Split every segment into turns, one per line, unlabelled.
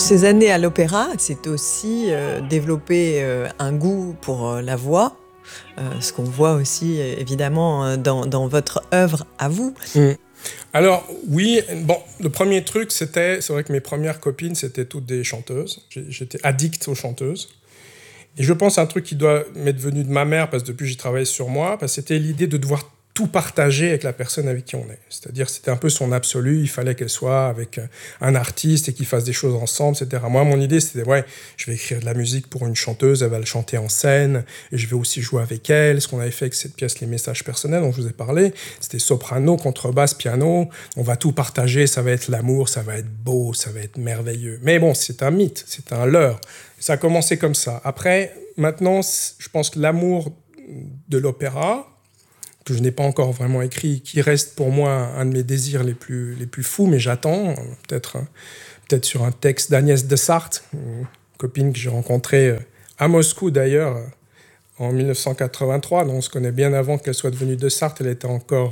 ces années à l'opéra, c'est aussi développer un goût pour la voix, ce qu'on voit aussi évidemment dans votre œuvre à vous.
Alors oui, bon, le premier truc c'est vrai que mes premières copines c'était toutes des chanteuses. J'étais addict aux chanteuses. Et je pense à un truc qui doit m'être venu de ma mère, parce que depuis j'ai travaillé sur moi, c'était l'idée de devoir tout partager avec la personne avec qui on est. C'est-à-dire c'était un peu son absolu, il fallait qu'elle soit avec un artiste et qu'ils fassent des choses ensemble, etc. Moi, mon idée, c'était, je vais écrire de la musique pour une chanteuse, elle va le chanter en scène, et je vais aussi jouer avec elle. Ce qu'on avait fait avec cette pièce, Les Messages personnels, dont je vous ai parlé, c'était soprano, contrebasse, piano, on va tout partager, ça va être l'amour, ça va être beau, ça va être merveilleux. Mais bon, c'est un mythe, c'est un leurre. Ça a commencé comme ça. Après, maintenant, je pense que l'amour de l'opéra, que je n'ai pas encore vraiment écrit, qui reste pour moi un de mes désirs les plus fous, mais j'attends, peut-être sur un texte d'Agnès de Sarthe, une copine que j'ai rencontrée à Moscou d'ailleurs, en 1983, donc on se connaît bien avant qu'elle soit devenue de Sarthe, elle était encore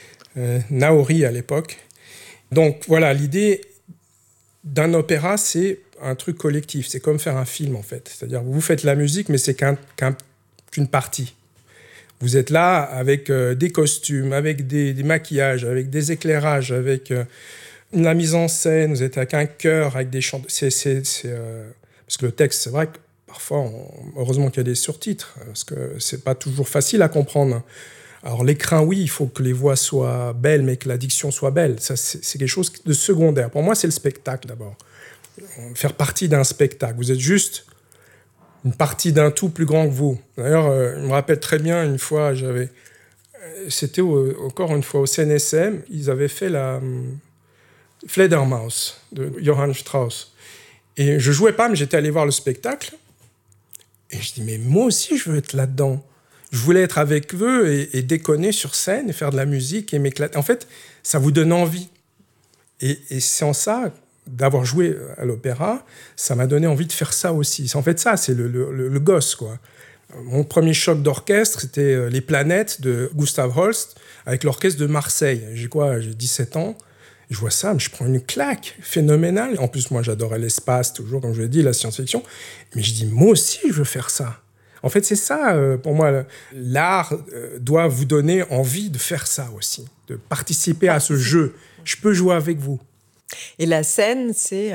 Naori à l'époque. Donc voilà, l'idée d'un opéra, c'est un truc collectif, c'est comme faire un film en fait, c'est-à-dire vous faites la musique, mais c'est qu'une partie. Vous êtes là avec des costumes, avec des maquillages, avec des éclairages, avec la mise en scène, vous êtes avec un chœur, avec des chants. Parce que le texte, c'est vrai que parfois, heureusement qu'il y a des surtitres, parce que c'est pas toujours facile à comprendre. Alors l'écrin, oui, il faut que les voix soient belles, mais que la diction soit belle. Ça, c'est quelque chose de secondaire. Pour moi, c'est le spectacle d'abord. Faire partie d'un spectacle. Vous êtes juste une partie d'un tout plus grand que vous. D'ailleurs, je me rappelle très bien, une fois, c'était encore une fois au CNSM, ils avaient fait la Fledermaus de Johann Strauss. Et je jouais pas, mais j'étais allé voir le spectacle. Et je dis, mais moi aussi, je veux être là-dedans. Je voulais être avec eux et déconner sur scène et faire de la musique et m'éclater. En fait, ça vous donne envie. Et c'est en ça, d'avoir joué à l'opéra, ça m'a donné envie de faire ça aussi. En fait, ça, c'est le gosse, quoi. Mon premier choc d'orchestre, c'était Les Planètes de Gustav Holst avec l'orchestre de Marseille. J'ai 17 ans. Je vois ça, mais je prends une claque phénoménale. En plus, moi, j'adorais l'espace, toujours, comme je l'ai dit, la science-fiction. Mais je dis, moi aussi, je veux faire ça. En fait, c'est ça, pour moi, l'art doit vous donner envie de faire ça aussi, de participer à ce jeu. Je peux jouer avec vous.
Et la scène, c'est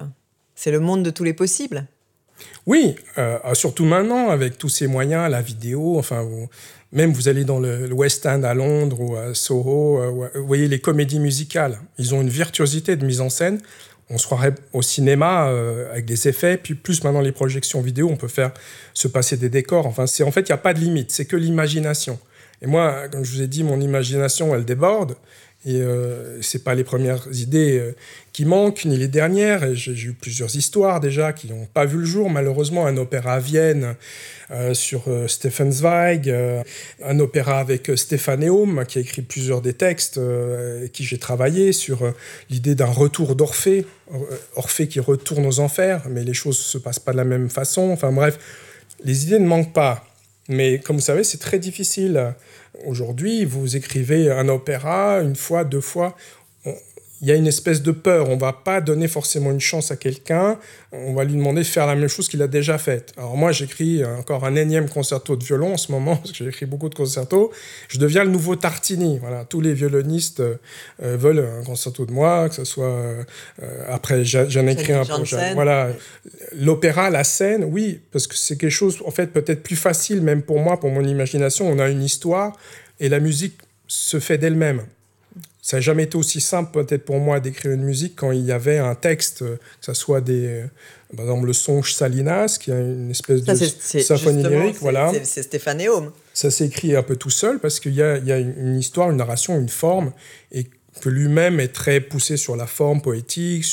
le monde de tous les possibles.
Oui, surtout maintenant, avec tous ces moyens, la vidéo, enfin, même vous allez dans le West End à Londres ou à Soho, vous voyez les comédies musicales, ils ont une virtuosité de mise en scène. On se croirait au cinéma avec des effets, puis plus maintenant les projections vidéo, on peut faire se passer des décors. Enfin, en fait, il n'y a pas de limite, c'est que l'imagination. Et moi, comme je vous ai dit, mon imagination, elle déborde. Et c'est pas les premières idées qui manquent, ni les dernières. Et j'ai eu plusieurs histoires déjà qui n'ont pas vu le jour. Malheureusement, un opéra à Vienne sur Stefan Zweig, un opéra avec Stéphane Eaume, qui a écrit plusieurs des textes, et qui j'ai travaillé sur l'idée d'un retour d'Orphée, Orphée qui retourne aux enfers, mais les choses ne se passent pas de la même façon. Enfin bref, les idées ne manquent pas. Mais comme vous savez, c'est très difficile. Aujourd'hui, vous écrivez un opéra, une fois, deux fois. Il y a une espèce de peur. On ne va pas donner forcément une chance à quelqu'un. On va lui demander de faire la même chose qu'il a déjà faite. Alors moi, j'écris encore un énième concerto de violon en ce moment, parce que j'écris beaucoup de concertos. Je deviens le nouveau Tartini. Voilà. Tous les violonistes veulent un concerto de moi, que ce soit... après, j'en écris un peu. Voilà. L'opéra, la scène, oui, parce que c'est quelque chose, en fait, peut-être plus facile, même pour moi, pour mon imagination. On a une histoire, et la musique se fait d'elle-même. Ça n'a jamais été aussi simple, peut-être pour moi, d'écrire une musique quand il y avait un texte, que ce soit par exemple, le Songe Salinas, qui a une espèce de symphonie lyrique. Voilà.
C'est Stéphane Eaume.
Ça s'est écrit un peu tout seul, parce qu'il y a une histoire, une narration, une forme, et que lui-même est très poussé sur la forme poétique,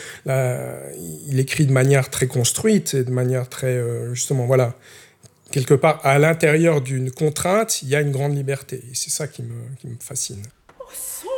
il écrit de manière très construite, et de manière très, justement, voilà. Quelque part, à l'intérieur d'une contrainte, il y a une grande liberté. Et c'est ça qui me fascine.